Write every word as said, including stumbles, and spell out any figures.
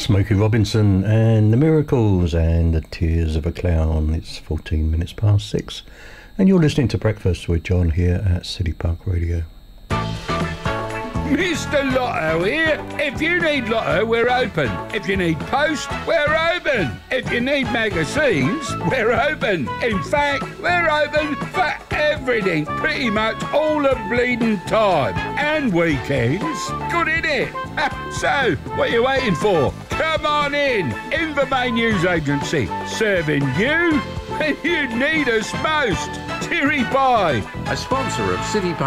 Smokey Robinson and the Miracles and the Tears of a Clown. It's fourteen minutes past six, and you're listening to Breakfast with John here at City Park Radio. Mister Lotto here. If you need Lotto, we're open. If you need post, we're open. If you need magazines, we're open. In fact, we're open for everything, pretty much all the bleeding time. And weekends. Good, innit? So, what are you waiting for? Come on in. Invermain News Agency. Serving you when you need us most. Cheery bye. A sponsor of City Park.